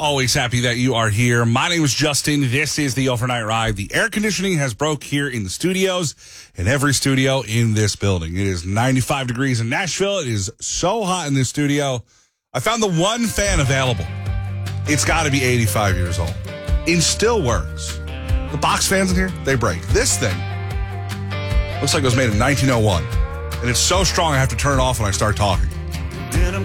Always happy that you are here. My name is Justin. This is the Overnight Ride. The air conditioning has broke here in the studios, in every studio in this building. It is 95 degrees in Nashville. It is so hot in this studio. I found the one fan available. It's got to be 85 years old. It still works. The box fans in here, they break. This thing looks like it was made in 1901. And it's so strong I have to turn it off when I start talking.